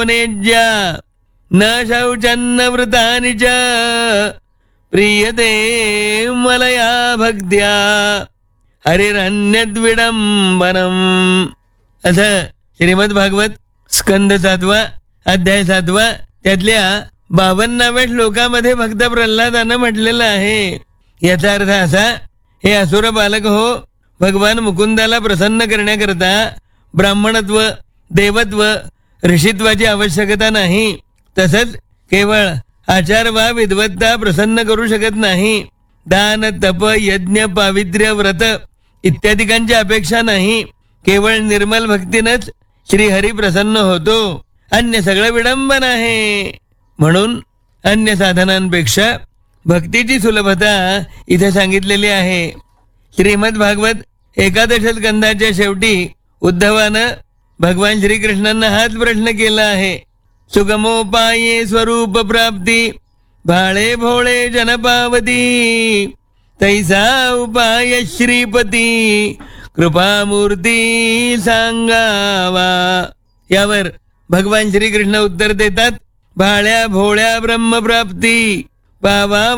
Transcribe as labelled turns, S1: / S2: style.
S1: नेज्या न शौचन्न वृतानि च प्रीयते मलया भक्त्या हरिरन्यद्विडंबनम. असं श्रीमद भागवत स्कंद 7 अध्याय 7 त्यातल्या 52व्या श्लोकामध्ये भक्त प्रल्हादानं म्हटलेलं आहे. याचा अर्थ असा, हे असुर बालक हो, भगवान मुकुंदाला प्रसन्न करण्याकरता ब्राह्मणत्व, देवत्व, ऋषित्वाची आवश्यकता नाही. तसंच केवळ आचार वा विद्वत्ता प्रसन्न करू शकत नाही. दान, तप, यज्ञ, पावित्र्य, व्रत इत्यादिकांची अपेक्षा नाही. केवळ निर्मल भक्तीनंच श्रीहरी प्रसन्न होतो. अन्य सगळं विडंबन आहे. म्हणून अन्य साधनांपेक्षा भक्तीची सुलभता इथे सांगितलेली आहे. श्रीमद भागवत 11 स्कंदाच्या शेवटी उद्धवानं भगवान श्रीकृष्णांना हाच प्रश्न केला आहे. सुगमोपाये स्वरूप प्राप्ती भाळे भोळे जनपावती तैसा उपाय श्रीपती कृपामूर्ती सांगावा. यावर भगवान श्रीकृष्ण उत्तर देतात, भाळ्या भोळ्या ब्रह्मप्राप्ती पावा